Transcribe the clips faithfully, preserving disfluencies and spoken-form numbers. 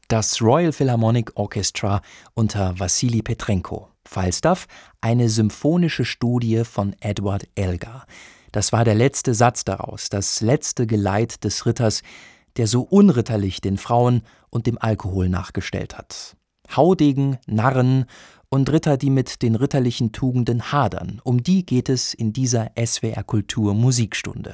Das Royal Philharmonic Orchestra unter Wassili Petrenko. Falstaff, eine symphonische Studie von Edward Elgar. Das war der letzte Satz daraus, das letzte Geleit des Ritters, der so unritterlich den Frauen und dem Alkohol nachgestellt hat. Haudegen, Narren und Ritter, die mit den ritterlichen Tugenden hadern, um die geht es in dieser S W R Kultur Musikstunde.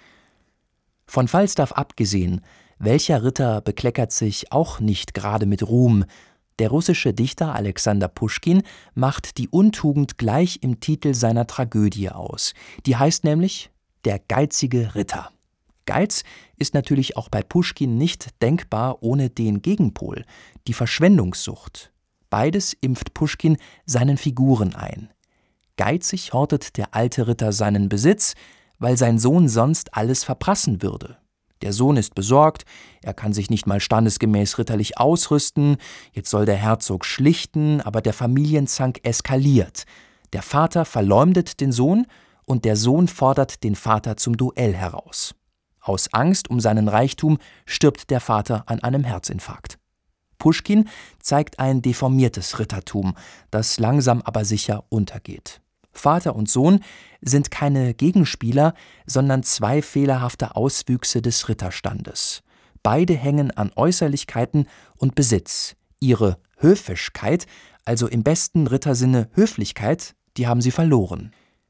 Von Falstaff abgesehen, welcher Ritter bekleckert sich auch nicht gerade mit Ruhm? Der russische Dichter Alexander Puschkin macht die Untugend gleich im Titel seiner Tragödie aus. Die heißt nämlich »Der geizige Ritter«. Geiz ist natürlich auch bei Puschkin nicht denkbar ohne den Gegenpol, die Verschwendungssucht. Beides impft Puschkin seinen Figuren ein. Geizig hortet der alte Ritter seinen Besitz, weil sein Sohn sonst alles verprassen würde. Der Sohn ist besorgt, er kann sich nicht mal standesgemäß ritterlich ausrüsten, jetzt soll der Herzog schlichten, aber der Familienzank eskaliert. Der Vater verleumdet den Sohn und der Sohn fordert den Vater zum Duell heraus. Aus Angst um seinen Reichtum stirbt der Vater an einem Herzinfarkt. Puschkin zeigt ein deformiertes Rittertum, das langsam aber sicher untergeht. Vater und Sohn sind keine Gegenspieler, sondern zwei fehlerhafte Auswüchse des Ritterstandes. Beide hängen an Äußerlichkeiten und Besitz. Ihre Höfischkeit, also im besten Rittersinne Höflichkeit, die haben sie verloren.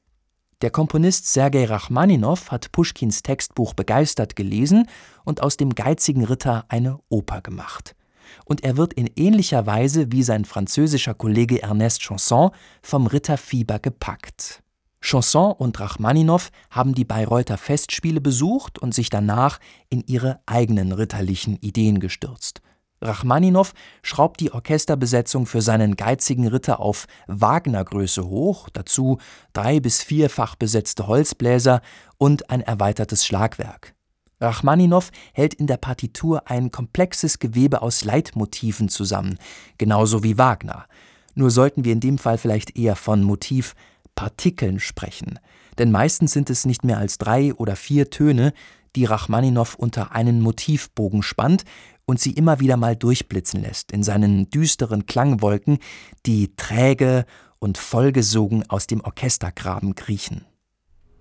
Der Komponist Sergei Rachmaninow hat Puschkins Textbuch begeistert gelesen und aus dem geizigen Ritter eine Oper gemacht. Und er wird in ähnlicher Weise wie sein französischer Kollege Ernest Chausson vom Ritterfieber gepackt. Chausson und Rachmaninow haben die Bayreuther Festspiele besucht und sich danach in ihre eigenen ritterlichen Ideen gestürzt. Rachmaninow schraubt die Orchesterbesetzung für seinen geizigen Ritter auf Wagner-Größe hoch, dazu drei- bis vierfach besetzte Holzbläser und ein erweitertes Schlagwerk. Rachmaninow hält in der Partitur ein komplexes Gewebe aus Leitmotiven zusammen, genauso wie Wagner. Nur sollten wir in dem Fall vielleicht eher von Motivpartikeln sprechen, denn meistens sind es nicht mehr als drei oder vier Töne, die Rachmaninow unter einen Motivbogen spannt und sie immer wieder mal durchblitzen lässt in seinen düsteren Klangwolken, die träge und vollgesogen aus dem Orchestergraben kriechen.